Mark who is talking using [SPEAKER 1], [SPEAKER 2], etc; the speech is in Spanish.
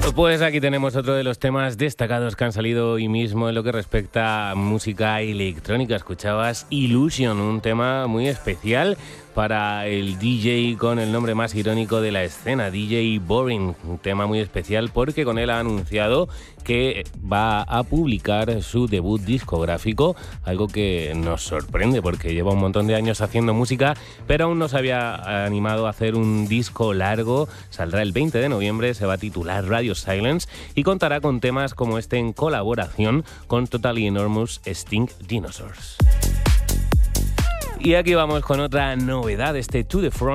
[SPEAKER 1] Pues aquí tenemos otro de los temas destacados que han salido hoy mismo en lo que respecta a música electrónica. Escuchabas Illusion, un tema muy especial para el DJ con el nombre más irónico de la escena, DJ Boring. Un tema muy especial porque con él ha anunciado que va a publicar su debut discográfico, algo que nos sorprende porque lleva un montón de años haciendo música, pero aún no se había animado a hacer un disco largo. Saldrá el 20 de noviembre, se va a titular Radio Silence y contará con temas como este en colaboración con Totally Enormous Stink Dinosaurs. Y aquí vamos con otra novedad, este To The Front.